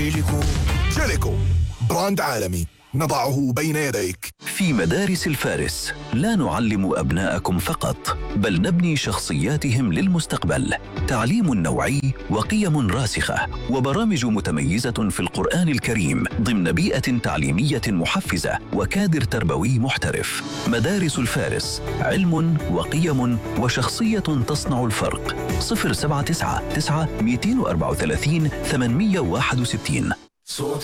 جيليكو براند عالمي نضعه بين يديك. في مدارس الفارس لا نعلم أبناءكم فقط، بل نبني شخصياتهم للمستقبل. تعليم نوعي وقيم راسخة وبرامج متميزة في القرآن الكريم ضمن بيئة تعليمية محفزة وكادر تربوي محترف. مدارس الفارس، علم وقيم وشخصية تصنع الفرق. 079 9 234 861.